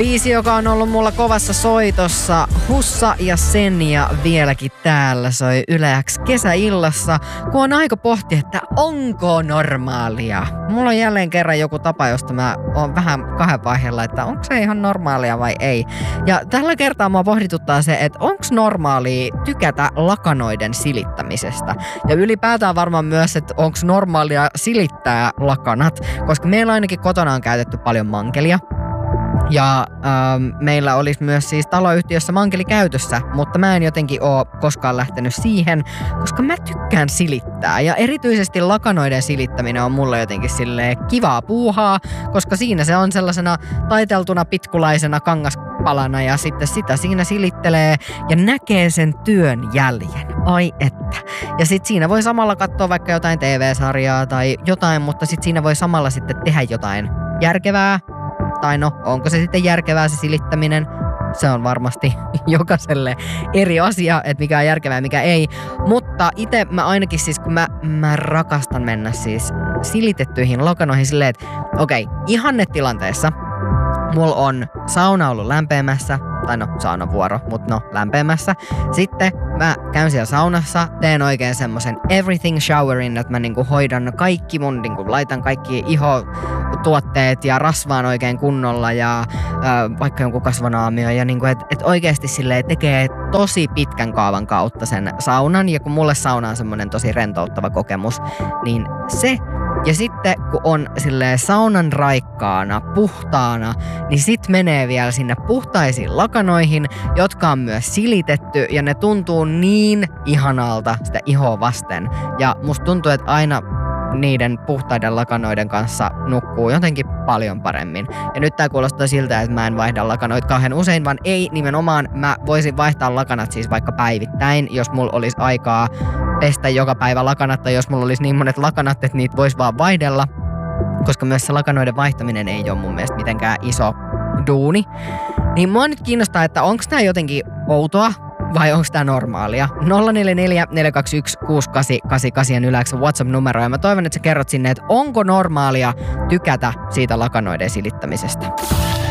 Biisi, joka on ollut mulla kovassa soitossa. Hussa ja Senja vieläkin täällä soi Yle X kesäillassa, kun on aika pohtia, että onko normaalia. Mulla on jälleen kerran joku tapa, josta mä oon vähän kahden vaiheella, että onko se ihan normaalia vai ei. Ja tällä kertaa mua pohdituttaa se, että onko normaalia tykätä lakanoiden silittämisestä. Ja ylipäätään varmaan myös, että onko normaalia silittää lakanat, koska meillä ainakin kotona on käytetty paljon mankelia. Ja meillä olisi myös siis taloyhtiössä mankeli käytössä, mutta mä en jotenkin oo koskaan lähtenyt siihen, koska mä tykkään silittää. Ja erityisesti lakanoiden silittäminen on mulle jotenkin silleen kivaa puuhaa, koska siinä se on sellaisena taiteltuna pitkulaisena kangaspalana ja sitten sitä siinä silittelee ja näkee sen työn jäljen. Ai että. Ja sit siinä voi samalla katsoa vaikka jotain TV-sarjaa tai jotain, mutta sit siinä voi samalla sitten tehdä jotain järkevää. Tai no, onko se sitten järkevää se silittäminen? Se on varmasti jokaiselle eri asia, että mikä on järkevää ja mikä ei. Mutta itse mä ainakin siis, kun mä rakastan mennä siis silitettyihin lakanoihin silleen, että okei, ihannetilanteessa mulla on sauna ollut lämpeämässä, tai no saunavuoro, mutta no lämpeämässä. Sitten mä käyn siellä saunassa, teen oikein semmosen everything showerin, että mä niinku hoidan kaikki mun, niinku laitan kaikki ihotuotteet ja rasvaan oikein kunnolla ja vaikka jonkun kasvonaamio ja niinku, et oikeesti silleen tekee tosi pitkän kaavan kautta sen saunan ja kun mulle sauna on semmonen tosi rentouttava kokemus, niin se. Ja sitten kun on silleen saunan raikkaana, puhtaana, niin sit menee vielä sinne puhtaisiin lakanoihin, jotka on myös silitetty ja ne tuntuu niin ihanalta sitä ihoa vasten. Ja musta tuntuu, että aina niiden puhtaiden lakanoiden kanssa nukkuu jotenkin paljon paremmin. Ja nyt tää kuulostaa siltä, että mä en vaihda lakanoita kauhean usein, vaan ei nimenomaan. Mä voisin vaihtaa lakanat siis vaikka päivittäin, jos mulla olisi aikaa pestä joka päivä lakanat, tai jos mulla olisi niin monet lakanat, että niitä voisi vaan vaihdella. Koska myös se lakanoiden vaihtaminen ei ole mun mielestä mitenkään iso duuni. Niin mua nyt kiinnostaa, että onko tää jotenkin outoa, vai onko tää normaalia? 044 421 6888 on Yle X:n WhatsApp-numero ja mä toivon, että sä kerrot sinne, että onko normaalia tykätä siitä lakanoiden silittämisestä.